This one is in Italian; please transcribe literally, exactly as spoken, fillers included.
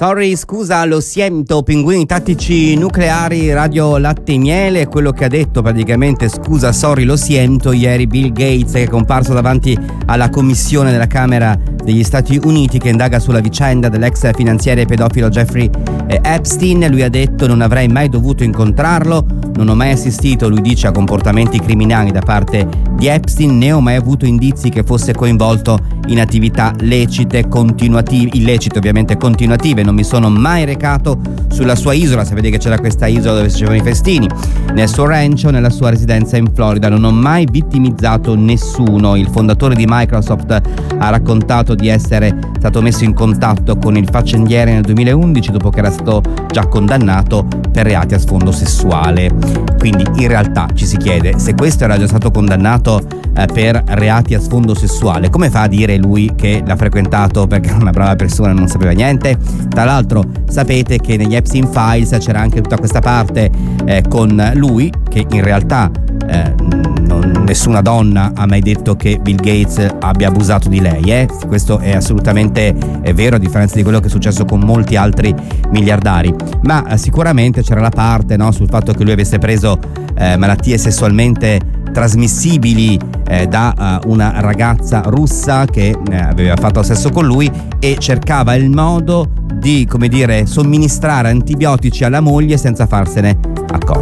Sorry, scusa, lo siento, pinguini tattici nucleari, radio latte e miele, quello che ha detto praticamente scusa, sorry, lo siento, ieri Bill Gates, che è comparso davanti alla commissione della Camera degli Stati Uniti che indaga sulla vicenda dell'ex finanziere e pedofilo Jeffrey Epstein. Lui ha detto: non avrei mai dovuto incontrarlo, non ho mai assistito, lui dice, a comportamenti criminali da parte di Epstein, né ho mai avuto indizi che fosse coinvolto in attività lecite, continuative, illecite ovviamente continuative. Non mi sono mai recato sulla sua isola, sapete che c'era questa isola dove si facevano i festini, nel suo ranch o nella sua residenza in Florida, non ho mai vittimizzato nessuno. Il fondatore di Microsoft ha raccontato di essere stato messo in contatto con il faccendiere nel duemilaundici dopo che era stato già condannato per reati a sfondo sessuale. Quindi in realtà ci si chiede, se questo era già stato condannato eh, per reati a sfondo sessuale, come fa a dire lui che l'ha frequentato perché era una brava persona e non sapeva niente? Tra l'altro sapete che negli Epstein Files c'era anche tutta questa parte eh, con lui, che in realtà eh, non, nessuna donna ha mai detto che Bill Gates abbia abusato di lei, eh? Questo è assolutamente è vero, a differenza di quello che è successo con molti altri miliardari. Ma eh, sicuramente c'era la parte, no, sul fatto che lui avesse preso eh, malattie sessualmente trasmissibili eh, da uh, una ragazza russa che eh, aveva fatto sesso con lui e cercava il modo di, come dire, somministrare antibiotici alla moglie senza farsene accorgere.